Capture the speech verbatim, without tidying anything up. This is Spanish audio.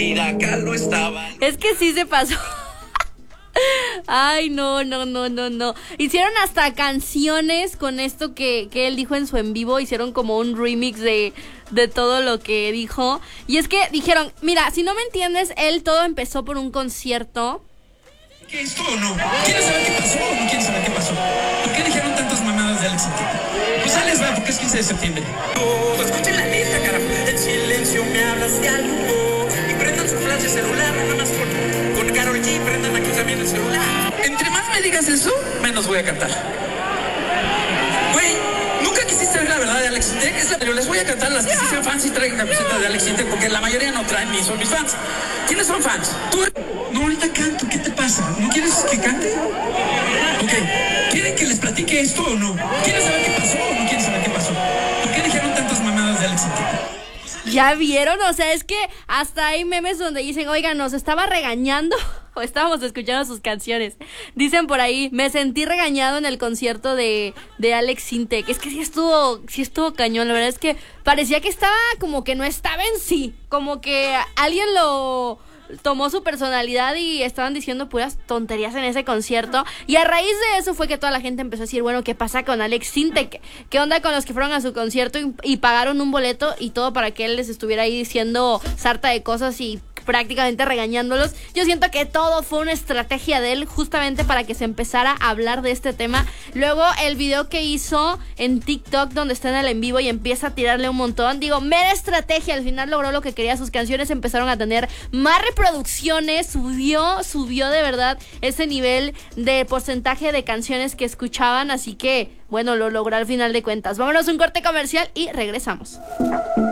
Frida Kahlo estaba. Es que sí se pasó. Ay, no, no, no, no, no. Hicieron hasta canciones con esto que, que él dijo en su en vivo. Hicieron como un remix de, de todo lo que dijo. Y es que dijeron, mira, si no me entiendes, él todo empezó por un concierto. ¿Qué es esto o no? ¿Quieres saber qué pasó o no quieres saber qué pasó? ¿Por qué dijeron tantas mamadas de Alex Intec? Pues ahí les va, porque es quince de septiembre. Oh, escuchen la neta, carajo. En silencio me hablas de algo. Y prendan su flash de celular, nada más con, con Karol G, prendan aquí también el celular. Entre más me digas eso, menos voy a cantar. Güey, nunca quisiste ver la verdad de Alex Intec. Es la... Pero les voy a cantar las que sí sean fans y traigan camiseta de Alex Intec, porque la mayoría no traen ni son mis fans. ¿Quiénes son fans? Tú. No, ahorita canto, ¿qué te pasa? ¿No quieres que cante? Ok, ¿quieren que les platique esto o no? ¿Quieres saber qué pasó o no quieren saber qué pasó? ¿Por qué dijeron tantas mamadas de Alex Intec? ¿Ya vieron? O sea, es que hasta hay memes donde dicen, oigan, nos estaba regañando o estábamos escuchando sus canciones. Dicen por ahí, me sentí regañado en el concierto de, de Alex Intec. Es que sí estuvo, sí estuvo cañón. La verdad es que parecía que estaba como que no estaba en sí. Como que alguien lo... tomó su personalidad y estaban diciendo puras tonterías en ese concierto. Y a raíz de eso fue que toda la gente empezó a decir, bueno, ¿qué pasa con Alex Intec? ¿Qué onda con los que fueron a su concierto y, y pagaron un boleto y todo para que él les estuviera ahí diciendo sarta de cosas y prácticamente regañándolos? Yo siento que todo fue una estrategia de él justamente para que se empezara a hablar de este tema. Luego el video que hizo en TikTok donde está en el en vivo y empieza a tirarle un montón, digo, mera estrategia. Al final logró lo que quería, sus canciones empezaron a tener más reproducciones, subió, subió de verdad ese nivel de porcentaje de canciones que escuchaban, así que bueno, lo logró al final de cuentas. Vámonos a un corte comercial y regresamos.